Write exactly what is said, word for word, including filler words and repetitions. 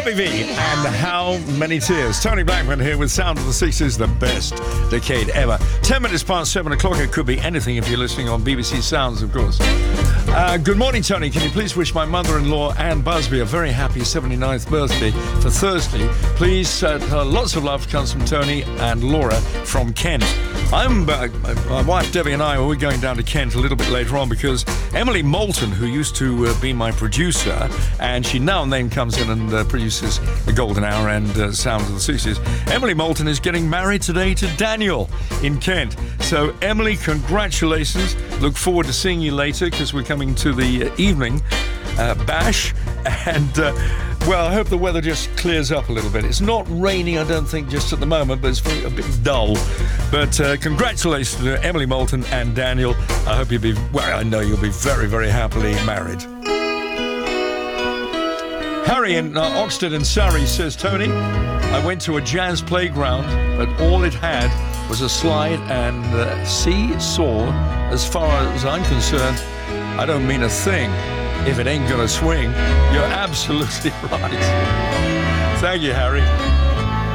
Bobby V and How Many Tears. Tony Blackman here with Sound of the Sixties, the best decade ever. Ten minutes past seven o'clock. It could be anything if you're listening on B B C Sounds, of course. Uh, good morning, Tony. Can you please wish my mother-in-law, Anne Busby, a very happy seventy-ninth birthday for Thursday? Please, uh, lots of love comes from Tony and Laura from Kent. I'm, uh, my wife Debbie and I are going down to Kent a little bit later on because Emily Moulton, who used to uh, be my producer, and she now and then comes in and uh, produces The Golden Hour and uh, Sounds of the Sixties. Emily Moulton is getting married today to Daniel in Kent. So, Emily, congratulations. Look forward to seeing you later because we're coming to the uh, evening uh, bash. And, uh, well, I hope the weather just clears up a little bit. It's not raining, I don't think, just at the moment, but it's very, a bit dull. But uh, congratulations to Emily Moulton and Daniel. I hope you'll be, well, I know you'll be very, very happily married. Harry in uh, Oxted in Surrey says, Tony, I went to a jazz playground, but all it had was a slide and uh, seesaw. As far as I'm concerned, I don't mean a thing if it ain't gonna swing. You're absolutely right. Thank you, Harry.